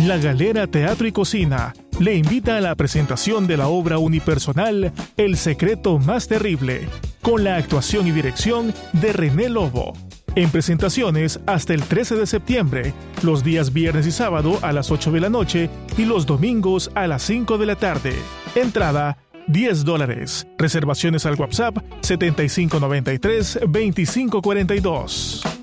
La Galera Teatro y Cocina le invita a la presentación de la obra unipersonal El secreto más terrible, con la actuación y dirección de René Lobo. En presentaciones hasta el 13 de septiembre, los días viernes y sábado a las 8 de la noche y los domingos a las 5 de la tarde. Entrada $10. Reservaciones al WhatsApp 7593-2542.